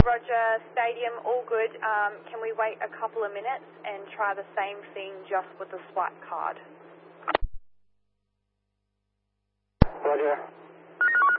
Roger, stadium, all good. Can we wait a couple of minutes and try the same thing just with the swipe card? Roger.